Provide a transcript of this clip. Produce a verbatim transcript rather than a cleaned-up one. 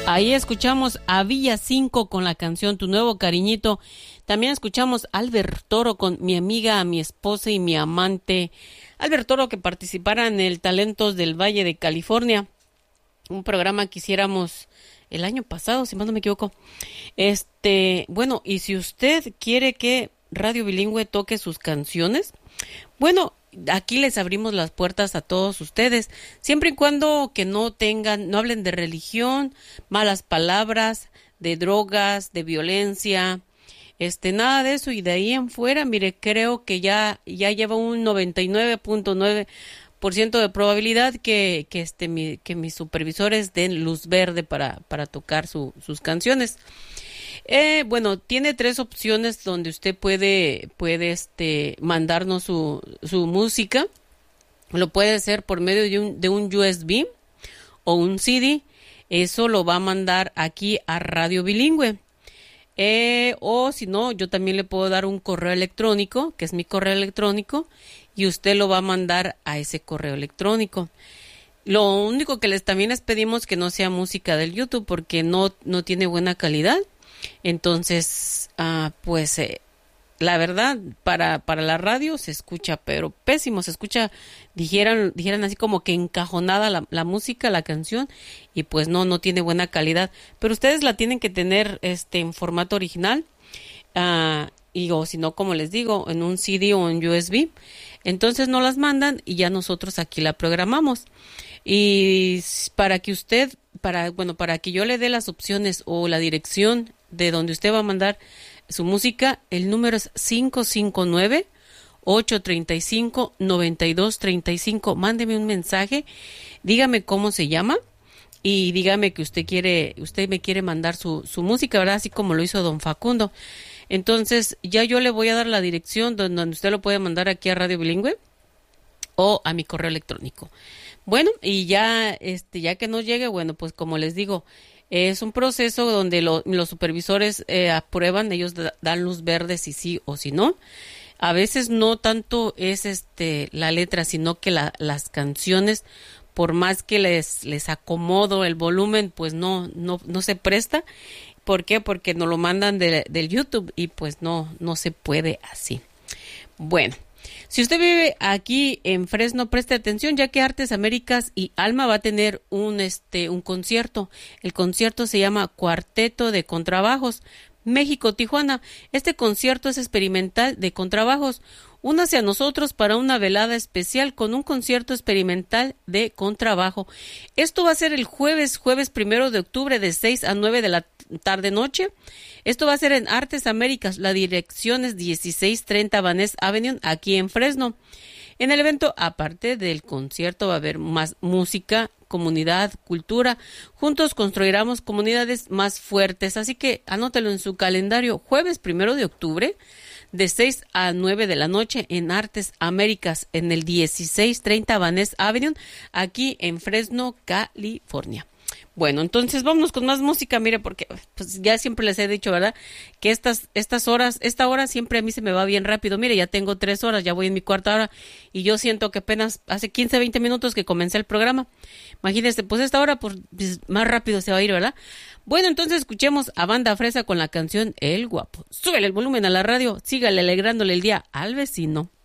Ahí escuchamos a Villa cinco con la canción Tu Nuevo Cariñito. También escuchamos a Albert Toro con Mi Amiga, Mi Esposa y Mi Amante. Albert Toro, que participara en el Talentos del Valle de California, un programa que hiciéramos el año pasado, si más no me equivoco. Este, bueno, y si usted quiere que Radio Bilingüe toque sus canciones, bueno, aquí les abrimos las puertas a todos ustedes, siempre y cuando que no tengan, no hablen de religión, malas palabras, de drogas, de violencia, este, nada de eso. Y de ahí en fuera, mire, creo que ya, ya lleva un noventa y nueve punto nueve por ciento de probabilidad que, que este, mi, que mis supervisores den luz verde para, para tocar su, sus canciones. Eh, bueno, tiene tres opciones donde usted puede, puede este, mandarnos su, su música. Lo puede hacer por medio de un, de un U S B o un C D. Eso lo va a mandar aquí a Radio Bilingüe. Eh, o si no, yo también le puedo dar un correo electrónico, que es mi correo electrónico, y usted lo va a mandar a ese correo electrónico. Lo único que les también les pedimos que no sea música del YouTube, porque no, no tiene buena calidad. Entonces, ah, pues eh, la verdad, para, para la radio se escucha, pero pésimo, se escucha, dijeran, dijeran así como que encajonada la, la música, la canción, y pues no, no tiene buena calidad. Pero ustedes la tienen que tener este en formato original, ah, y o si no, como les digo, en un C D o un U S B. Entonces nos las mandan y ya nosotros aquí la programamos. Y para que usted, para, bueno, para que yo le dé las opciones o la dirección de donde usted va a mandar su música, el número es cinco cinco nueve, ocho tres cinco, nueve dos tres cinco. Mándeme un mensaje, dígame cómo se llama y dígame que usted quiere, usted me quiere mandar su, su música, ¿verdad? Así como lo hizo don Facundo. Entonces, ya yo le voy a dar la dirección donde usted lo puede mandar aquí a Radio Bilingüe o a mi correo electrónico. Bueno, y ya, este, ya que nos llegue, bueno, pues como les digo, es un proceso donde lo, los supervisores eh, aprueban, ellos da, dan luz verde si sí o si no. A veces no tanto es este la letra, sino que la, las canciones, por más que les, les acomodo el volumen, pues no, no, no se presta. ¿Por qué? Porque nos lo mandan de, del YouTube y pues no, no se puede así. Bueno. Si usted vive aquí en Fresno, preste atención, ya que Artes Américas y Alma va a tener un este un concierto. El concierto se llama Cuarteto de Contrabajos, México, Tijuana. Este concierto es experimental de contrabajos. Únase a nosotros para una velada especial con un concierto experimental de contrabajo. Esto va a ser el jueves, jueves primero de octubre de seis a nueve de la tarde-noche. Esto va a ser en Artes Américas. La dirección es dieciséis treinta Vaness Avenue, aquí en Fresno. En el evento, aparte del concierto, va a haber más música, comunidad, cultura. Juntos construiremos comunidades más fuertes. Así que anótelo en su calendario. Jueves primero de octubre, de seis a nueve de la noche en Artes Américas, en el dieciséis treinta Vaness Avenue, aquí en Fresno, California. Bueno, entonces vámonos con más música, mire, porque pues ya siempre les he dicho, ¿verdad? Que estas estas horas, esta hora siempre a mí se me va bien rápido. Mire, ya tengo tres horas, ya voy en mi cuarta hora y yo siento que apenas hace quince, veinte minutos que comencé el programa. Imagínense, pues esta hora pues, más rápido se va a ir, ¿verdad? Bueno, entonces escuchemos a Banda Fresa con la canción El Guapo. Súbele el volumen a la radio, sígale alegrándole el día al vecino.